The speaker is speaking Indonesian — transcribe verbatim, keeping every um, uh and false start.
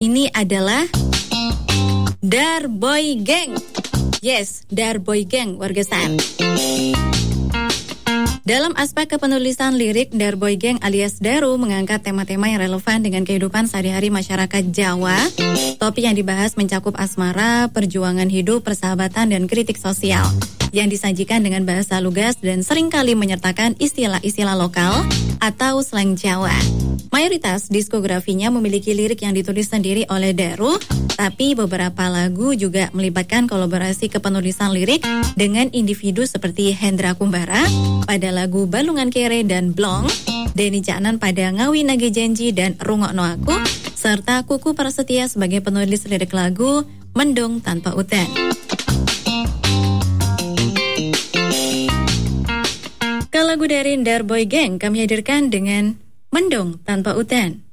ini adalah Darboy Gang. Yes, Darboy Gang, warga San. Dalam aspek kepenulisan lirik, Darboy Gang alias Daru mengangkat tema-tema yang relevan dengan kehidupan sehari-hari masyarakat Jawa. Topik yang dibahas mencakup asmara, perjuangan hidup, persahabatan, dan kritik sosial yang disajikan dengan bahasa lugas dan seringkali menyertakan istilah-istilah lokal atau slang Jawa. Mayoritas diskografinya memiliki lirik yang ditulis sendiri oleh Daru, tapi beberapa lagu juga melibatkan kolaborasi kepenulisan lirik dengan individu seperti Hendra Kumbara pada lagu Balungan Kere dan Blong, Denny Caknan pada Ngawi Nage Janji dan Rungokno Aku, serta Kuku Prasetya sebagai penulis lirik lagu Mendung Tanpa Udan. Ke lagu dari Darboy Gang kami hadirkan dengan Mendung Tanpa Udan.